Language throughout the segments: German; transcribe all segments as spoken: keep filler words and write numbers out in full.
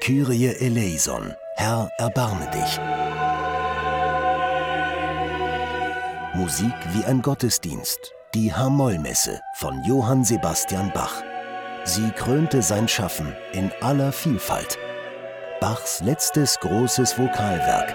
Kyrie eleison, Herr, erbarme dich. Musik wie ein Gottesdienst, die H-Moll-Messe von Johann Sebastian Bach. Sie krönte sein Schaffen in aller Vielfalt. Bachs letztes großes Vokalwerk.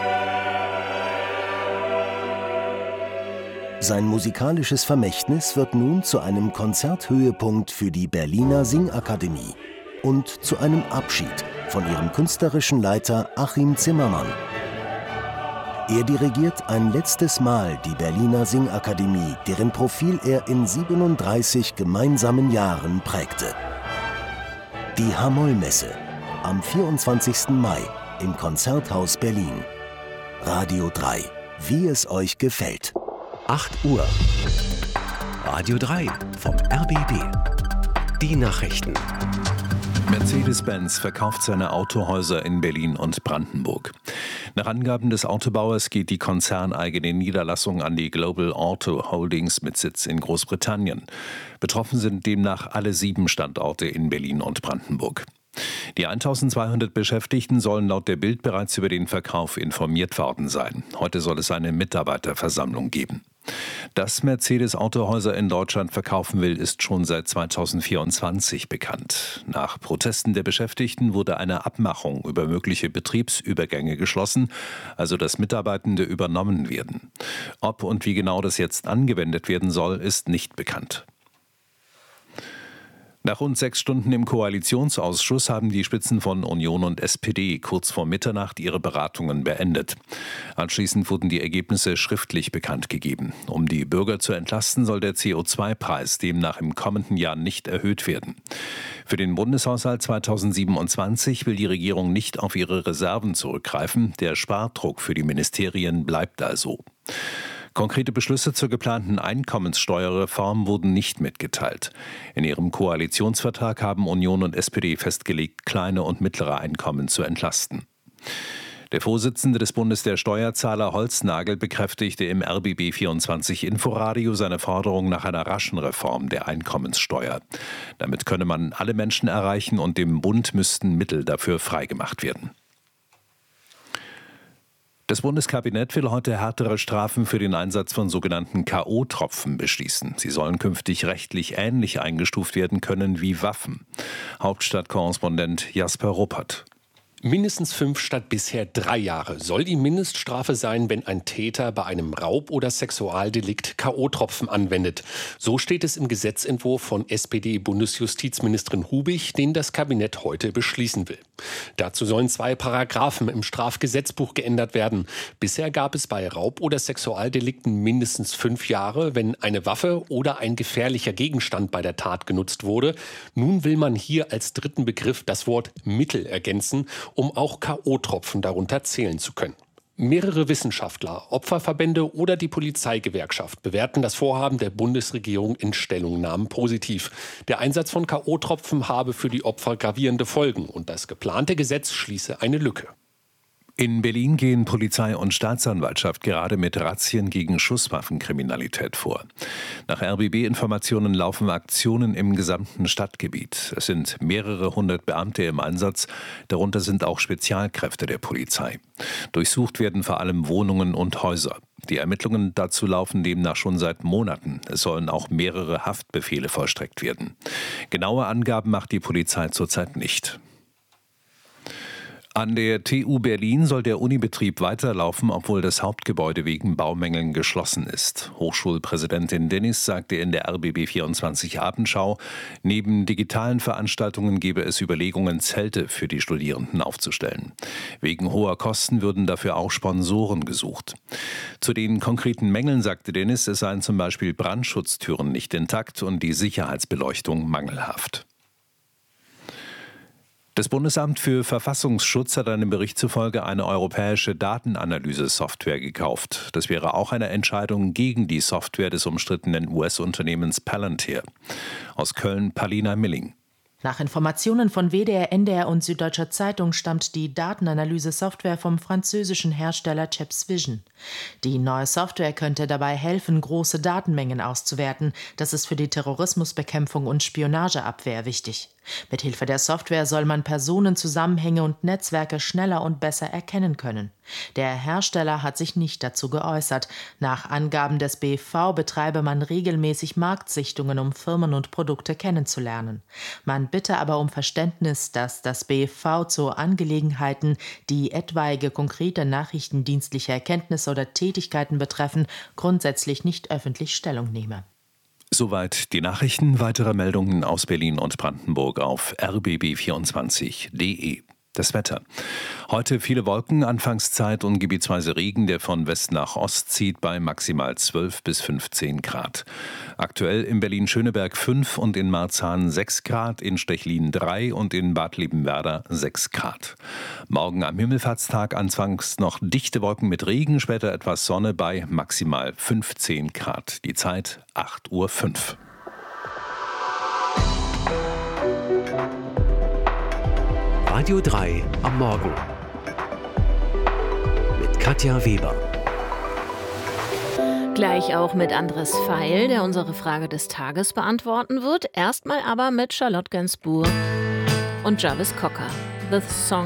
Sein musikalisches Vermächtnis wird nun zu einem Konzerthöhepunkt für die Berliner Singakademie und zu einem Abschied von ihrem künstlerischen Leiter Achim Zimmermann. Er dirigiert ein letztes Mal die Berliner Singakademie, deren Profil er in siebenunddreißig gemeinsamen Jahren prägte. Die H-Moll-Messe am vierundzwanzigsten Mai im Konzerthaus Berlin. Radio drei, wie es euch gefällt. acht Uhr. Radio drei vom R B B. Die Nachrichten. Mercedes-Benz verkauft seine Autohäuser in Berlin und Brandenburg. Nach Angaben des Autobauers geht die konzerneigene Niederlassung an die Global Auto Holdings mit Sitz in Großbritannien. Betroffen sind demnach alle sieben Standorte in Berlin und Brandenburg. Die eintausendzweihundert Beschäftigten sollen laut der Bild bereits über den Verkauf informiert worden sein. Heute soll es eine Mitarbeiterversammlung geben. Dass Mercedes Autohäuser in Deutschland verkaufen will, ist schon seit zweitausendvierundzwanzig bekannt. Nach Protesten der Beschäftigten wurde eine Abmachung über mögliche Betriebsübergänge geschlossen, also dass Mitarbeitende übernommen werden. Ob und wie genau das jetzt angewendet werden soll, ist nicht bekannt. Nach rund sechs Stunden im Koalitionsausschuss haben die Spitzen von Union und S P D kurz vor Mitternacht ihre Beratungen beendet. Anschließend wurden die Ergebnisse schriftlich bekannt gegeben. Um die Bürger zu entlasten, soll der C O zwei Preis demnach im kommenden Jahr nicht erhöht werden. Für den Bundeshaushalt zweitausendsiebenundzwanzig will die Regierung nicht auf ihre Reserven zurückgreifen. Der Spardruck für die Ministerien bleibt also. Konkrete Beschlüsse zur geplanten Einkommenssteuerreform wurden nicht mitgeteilt. In ihrem Koalitionsvertrag haben Union und S P D festgelegt, kleine und mittlere Einkommen zu entlasten. Der Vorsitzende des Bundes der Steuerzahler, Holznagel, bekräftigte im R B B vierundzwanzig Inforadio seine Forderung nach einer raschen Reform der Einkommenssteuer. Damit könne man alle Menschen erreichen und dem Bund müssten Mittel dafür freigemacht werden. Das Bundeskabinett will heute härtere Strafen für den Einsatz von sogenannten K O-Tropfen beschließen. Sie sollen künftig rechtlich ähnlich eingestuft werden können wie Waffen. Hauptstadtkorrespondent Jasper Ruppert. Mindestens fünf statt bisher drei Jahre soll die Mindeststrafe sein, wenn ein Täter bei einem Raub- oder Sexualdelikt K O-Tropfen anwendet. So steht es im Gesetzentwurf von S P D-Bundesjustizministerin Hubig, den das Kabinett heute beschließen will. Dazu sollen zwei Paragraphen im Strafgesetzbuch geändert werden. Bisher gab es bei Raub- oder Sexualdelikten mindestens fünf Jahre, wenn eine Waffe oder ein gefährlicher Gegenstand bei der Tat genutzt wurde. Nun will man hier als dritten Begriff das Wort Mittel ergänzen, um auch K O-Tropfen darunter zählen zu können. Mehrere Wissenschaftler, Opferverbände oder die Polizeigewerkschaft bewerten das Vorhaben der Bundesregierung in Stellungnahmen positiv. Der Einsatz von K O-Tropfen habe für die Opfer gravierende Folgen und das geplante Gesetz schließe eine Lücke. In Berlin gehen Polizei und Staatsanwaltschaft gerade mit Razzien gegen Schusswaffenkriminalität vor. Nach R B B-Informationen laufen Aktionen im gesamten Stadtgebiet. Es sind mehrere hundert Beamte im Einsatz, darunter sind auch Spezialkräfte der Polizei. Durchsucht werden vor allem Wohnungen und Häuser. Die Ermittlungen dazu laufen demnach schon seit Monaten. Es sollen auch mehrere Haftbefehle vollstreckt werden. Genaue Angaben macht die Polizei zurzeit nicht. An der T U Berlin soll der Unibetrieb weiterlaufen, obwohl das Hauptgebäude wegen Baumängeln geschlossen ist. Hochschulpräsidentin Dennis sagte in der R B B vierundzwanzig Abendschau, neben digitalen Veranstaltungen gebe es Überlegungen, Zelte für die Studierenden aufzustellen. Wegen hoher Kosten würden dafür auch Sponsoren gesucht. Zu den konkreten Mängeln sagte Dennis, es seien zum Beispiel Brandschutztüren nicht intakt und die Sicherheitsbeleuchtung mangelhaft. Das Bundesamt für Verfassungsschutz hat einem Bericht zufolge eine europäische Datenanalyse-Software gekauft. Das wäre auch eine Entscheidung gegen die Software des umstrittenen U S-Unternehmens Palantir. Aus Köln Palina Milling. Nach Informationen von W D R, N D R und Süddeutscher Zeitung stammt die Datenanalyse-Software vom französischen Hersteller ChapsVision. Die neue Software könnte dabei helfen, große Datenmengen auszuwerten. Das ist für die Terrorismusbekämpfung und Spionageabwehr wichtig. Mithilfe der Software soll man Personenzusammenhänge und Netzwerke schneller und besser erkennen können. Der Hersteller hat sich nicht dazu geäußert. Nach Angaben des B V betreibe man regelmäßig Marktsichtungen, um Firmen und Produkte kennenzulernen. Man bitte aber um Verständnis, dass das B V zu Angelegenheiten, die etwaige konkrete nachrichtendienstliche Erkenntnisse oder Tätigkeiten betreffen, grundsätzlich nicht öffentlich Stellung nehme. Soweit die Nachrichten. Weitere Meldungen aus Berlin und Brandenburg auf r b b vierundzwanzig punkt d e. Das Wetter. Heute viele Wolken, Anfangszeit und gebietsweise Regen, der von West nach Ost zieht, bei maximal zwölf bis fünfzehn Grad. Aktuell in Berlin-Schöneberg fünf und in Marzahn sechs Grad, in Stechlin drei und in Bad Liebenwerda sechs Grad. Morgen am Himmelfahrtstag anfangs noch dichte Wolken mit Regen, später etwas Sonne bei maximal fünfzehn Grad. Die Zeit acht Uhr fünf. Radio drei am Morgen mit Katja Weber. Gleich auch mit Andres Feil, der unsere Frage des Tages beantworten wird. Erstmal aber mit Charlotte Gainsbourg und Jarvis Cocker. The Song